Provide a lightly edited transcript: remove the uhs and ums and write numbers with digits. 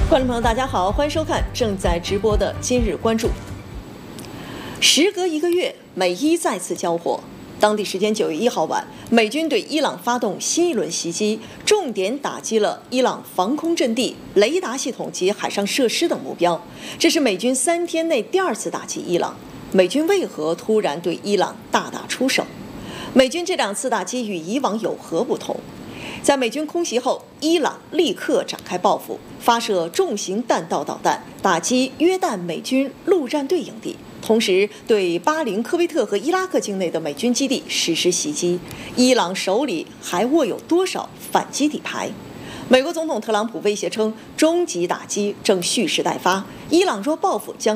观众朋友，大家好，欢迎收看正在直播的今日关注。时隔1个月，美伊再次交火。当地时间9月1号晚，美军对伊朗发动新一轮袭击，重点打击了伊朗防空阵地、雷达系统及海上设施等目标。这是美军3天内第2次打击伊朗。美军为何突然对伊朗大打出手？美军这2次打击与以往有何不同？在美军空袭后，伊朗立刻展开报复，发射重型弹道导弹，打击约旦美军陆战队营地，同时对巴林、科威特和伊拉克境内的美军基地实施袭击。伊朗手里还握有多少反击底牌？美国总统特朗普威胁称，终极打击正蓄势待发，伊朗若报复将